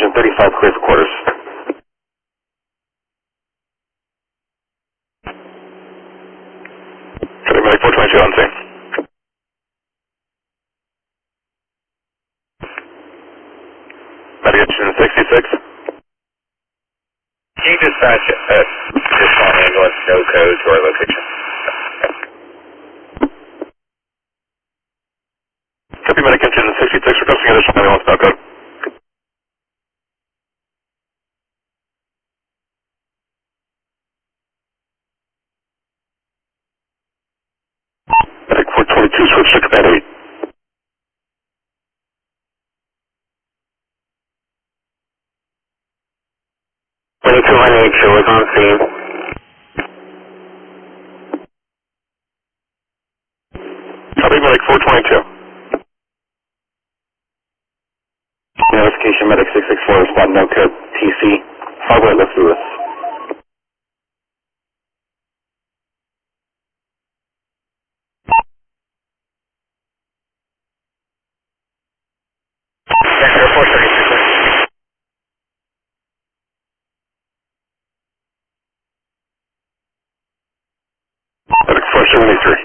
1035, clear for quarters. Copy, medic 422 on scene. Medic engine 66. Can you dispatch a additional ambulance no code to our location? Copy, medic engine 66, requesting additional ambulance no code. Medic 422, switch to command 8. Medic 218, show us on scene. Copy, medic 422. Notification, medic 664, respond no code, TC, Farway, Los Lewis. Sector 432. Medic 473.